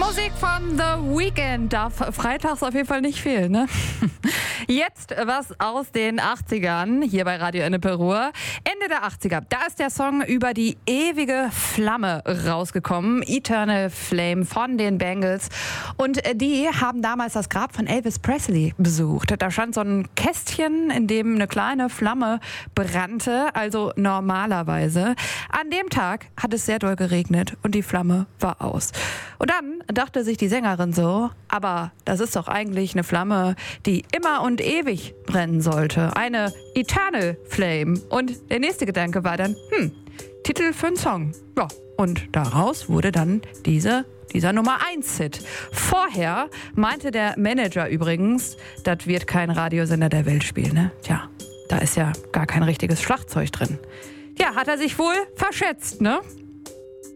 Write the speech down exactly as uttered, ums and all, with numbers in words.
Musik von The Weeknd darf freitags auf jeden Fall nicht fehlen, ne? Jetzt was aus den achtzigern, hier bei Radio Ennepe Ruhr. Ende der achtziger, da ist der Song über die ewige Flamme rausgekommen. Eternal Flame von den Bangles. Und die haben damals das Grab von Elvis Presley besucht. Da stand so ein Kästchen, in dem eine kleine Flamme brannte, also normalerweise. An dem Tag hat es sehr doll geregnet und die Flamme war aus. Und dann dachte sich die Sängerin so, aber das ist doch eigentlich eine Flamme, die immer und ewig brennen sollte. Eine Eternal Flame. Und der nächste Gedanke war dann, hm, Titel für einen Song. Ja, und daraus wurde dann diese, dieser Nummer eins Hit. Vorher meinte der Manager übrigens, das wird kein Radiosender der Welt spielen, ne? Tja, da ist ja gar kein richtiges Schlagzeug drin. Ja, hat er sich wohl verschätzt, ne?